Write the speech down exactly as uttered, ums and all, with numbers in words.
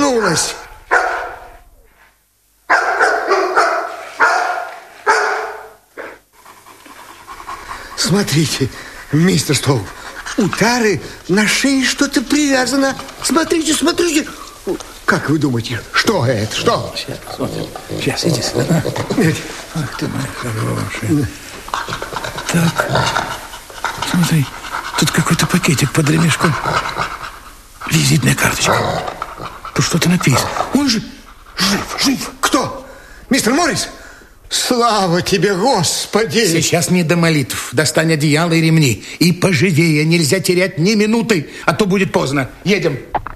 вернулась. Смотрите, мистер Стоуп, у Тары на шее что-то привязано. Смотрите, смотрите. Как вы думаете, что это? Что? Сейчас посмотрим. Сейчас, иди сюда. Ах ты моя хорошая. Так, смотри, тут какой-то пакетик под ремешком. Визитная карточка. Тут что-то написано. Он же жив, жив. Кто? Мистер Моррис? Слава тебе, Господи! Сейчас не до молитв. Достань одеяло и ремни. И поживее, нельзя терять ни минуты, а то будет поздно. Едем.